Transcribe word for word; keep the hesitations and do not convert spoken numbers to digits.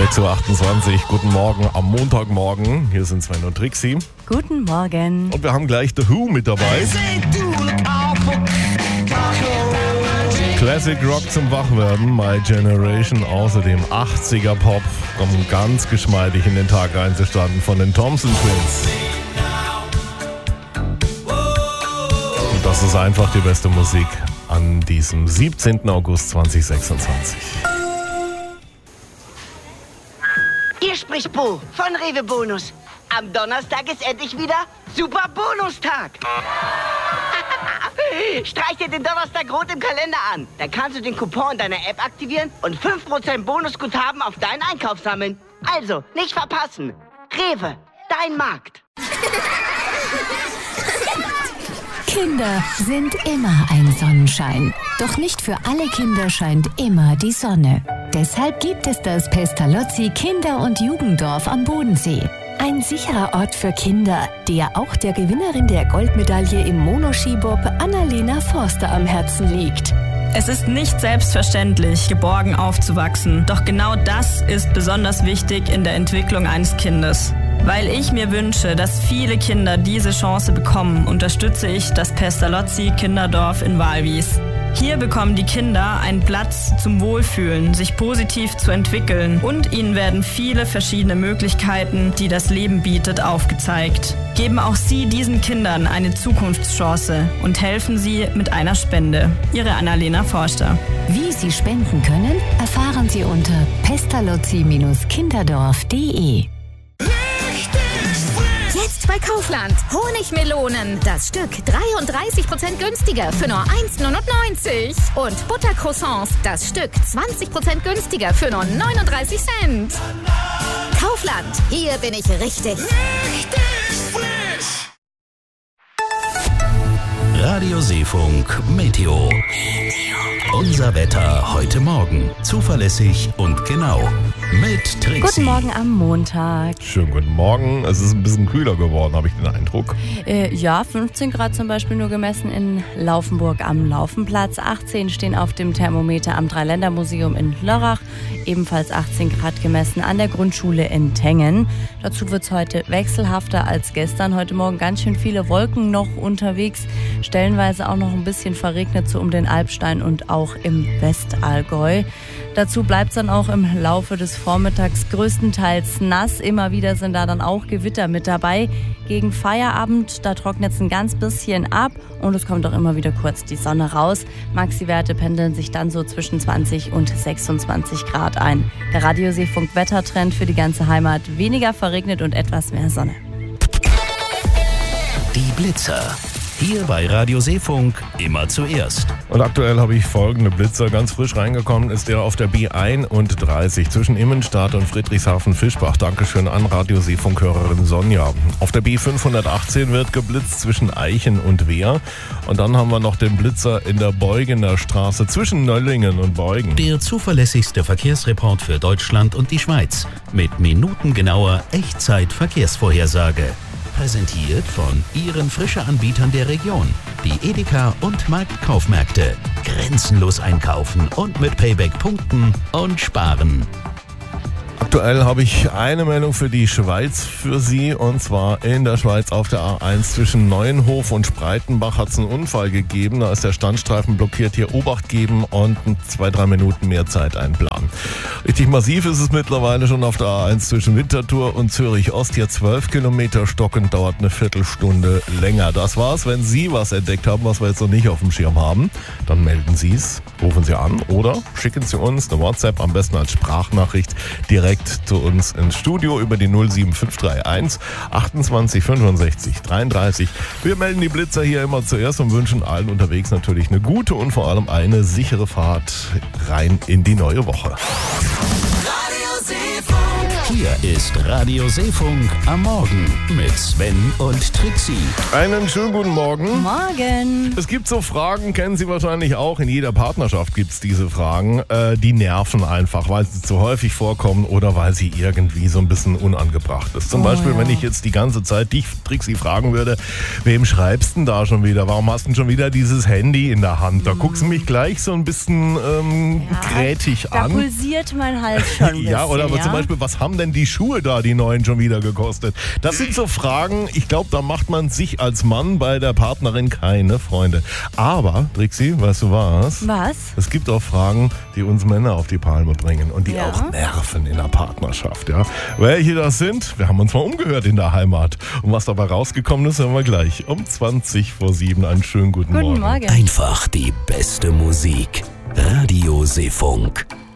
sechs Uhr achtundzwanzig, guten Morgen am Montagmorgen. Hier sind Sven und Trixie. Guten Morgen. Und wir haben gleich The Who mit dabei. Classic Rock zum Wachwerden, My Generation. Außerdem achtziger Pop, um ganz geschmeidig in den Tag reinzustarten von den Thompson Twins. Und das ist einfach die beste Musik an diesem siebzehnten August zweitausendsechsundzwanzig. Hier spricht Bo von Rewe Bonus. Am Donnerstag ist endlich wieder Super Bonustag. Streich dir den Donnerstag rot im Kalender an. Dann kannst du den Coupon deiner App aktivieren und fünf Prozent Bonusguthaben auf deinen Einkauf sammeln. Also, nicht verpassen. Rewe, dein Markt. Kinder sind immer ein Sonnenschein. Doch nicht für alle Kinder scheint immer die Sonne. Deshalb gibt es das Pestalozzi Kinder- und Jugenddorf am Bodensee. Ein sicherer Ort für Kinder, der auch der Gewinnerin der Goldmedaille im Monoskibob, Annalena Forster, am Herzen liegt. Es ist nicht selbstverständlich, geborgen aufzuwachsen. Doch genau das ist besonders wichtig in der Entwicklung eines Kindes. Weil ich mir wünsche, dass viele Kinder diese Chance bekommen, unterstütze ich das Pestalozzi Kinderdorf in Walwies. Hier bekommen die Kinder einen Platz zum Wohlfühlen, sich positiv zu entwickeln und ihnen werden viele verschiedene Möglichkeiten, die das Leben bietet, aufgezeigt. Geben auch Sie diesen Kindern eine Zukunftschance und helfen Sie mit einer Spende. Ihre Annalena Forster. Wie Sie spenden können, erfahren Sie unter pestalozzi kinderdorf punkt de. Jetzt bei Kaufland. Honigmelonen. Das Stück dreiunddreißig Prozent günstiger für nur eins Komma neunundneunzig. Und Buttercroissants. Das Stück zwanzig Prozent günstiger für nur neununddreißig Cent. Kaufland. Hier bin ich richtig. Richtig frisch. Radio Seefunk Meteo. Unser Wetter heute Morgen. Zuverlässig und genau. Mit Trixie. Guten Morgen am Montag. Schönen guten Morgen. Es ist ein bisschen kühler geworden, habe ich den Eindruck. Äh, ja, fünfzehn Grad zum Beispiel nur gemessen in Laufenburg am Laufenplatz. achtzehn stehen auf dem Thermometer am Dreiländermuseum in Lörrach. Ebenfalls achtzehn Grad gemessen an der Grundschule in Tengen. Dazu wird es heute wechselhafter als gestern. Heute Morgen ganz schön viele Wolken noch unterwegs. Stellenweise auch noch ein bisschen verregnet, so um den Alpstein und auch im Westallgäu. Dazu bleibt es dann auch im Laufe des Vormittags größtenteils nass. Immer wieder sind da dann auch Gewitter mit dabei. Gegen Feierabend, da trocknet es ein ganz bisschen ab und es kommt auch immer wieder kurz die Sonne raus. Maxi-Werte pendeln sich dann so zwischen zwanzig und sechsundzwanzig Grad ein. Der Radio Seefunk Wettertrend für die ganze Heimat: weniger verregnet und etwas mehr Sonne. Die Blitzer. Hier bei Radio Seefunk immer zuerst. Und aktuell habe ich folgende Blitzer. Ganz frisch reingekommen ist der auf der B einunddreißig zwischen Immenstadt und Friedrichshafen-Fischbach. Dankeschön an Radio Seefunk-Hörerin Sonja. Auf der B fünfhundertachtzehn wird geblitzt zwischen Eichen und Wehr. Und dann haben wir noch den Blitzer in der Beugener Straße zwischen Nöllingen und Beugen. Der zuverlässigste Verkehrsreport für Deutschland und die Schweiz. Mit minutengenauer Echtzeit-Verkehrsvorhersage. Präsentiert von Ihren Frische-Anbietern der Region. Die Edeka und Marktkaufmärkte. Grenzenlos einkaufen und mit Payback punkten und sparen. Aktuell habe ich eine Meldung für die Schweiz für Sie, und zwar in der Schweiz auf der A eins zwischen Neuenhof und Spreitenbach hat es einen Unfall gegeben. Da ist der Standstreifen blockiert. Hier Obacht geben und zwei, drei Minuten mehr Zeit einplanen. Richtig massiv ist es mittlerweile schon auf der A eins zwischen Winterthur und Zürich Ost. Hier zwölf Kilometer stockend, dauert eine Viertelstunde länger. Das war's. Wenn Sie was entdeckt haben, was wir jetzt noch nicht auf dem Schirm haben, dann melden Sie es, rufen Sie an oder schicken Sie uns eine WhatsApp, am besten als Sprachnachricht, direkt zu uns ins Studio über die null sieben fünf drei eins achtundzwanzig fünfundsechzig dreiunddreißig. Wir melden die Blitzer hier immer zuerst und wünschen allen unterwegs natürlich eine gute und vor allem eine sichere Fahrt rein in die neue Woche. Radio Seefunk. Hier ist Radio Seefunk am Morgen mit Sven und Trixie. Einen schönen guten Morgen. Morgen. Es gibt so Fragen, kennen Sie wahrscheinlich auch, in jeder Partnerschaft gibt es diese Fragen, äh, die nerven einfach, weil sie zu häufig vorkommen oder weil sie irgendwie so ein bisschen unangebracht ist. Zum Oh, Beispiel, ja. wenn ich jetzt die ganze Zeit dich, Trixie, fragen würde, wem schreibst du denn da schon wieder? Warum hast du denn schon wieder dieses Handy in der Hand? Da guckst du mich gleich so ein bisschen ähm, Ja, grätig Da an. pulsiert mein Hals schon ein bisschen. Ja, oder aber ja? zum Beispiel, was haben denn die Schuhe da, die neuen, schon wieder gekostet? Das sind so Fragen, ich glaube, da macht man sich als Mann bei der Partnerin keine Freunde. Aber, Trixie, weißt du was? Was? Es gibt auch Fragen, die uns Männer auf die Palme bringen und die Ja. auch nerven in der Partnerschaft. Ja. Welche das sind, wir haben uns mal umgehört in der Heimat. Und was dabei rausgekommen ist, hören wir gleich um zwanzig vor sieben. Einen schönen guten, Guten Morgen. Morgen. Einfach die beste Musik. Radio Seefunk.